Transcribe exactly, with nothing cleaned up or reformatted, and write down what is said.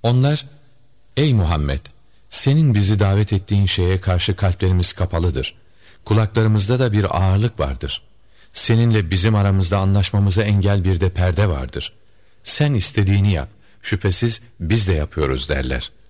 Onlar, ey Muhammed, senin bizi davet ettiğin şeye karşı kalplerimiz kapalıdır. Kulaklarımızda da bir ağırlık vardır. Seninle bizim aramızda anlaşmamıza engel bir de perde vardır. Sen istediğini yap, şüphesiz biz de yapıyoruz derler.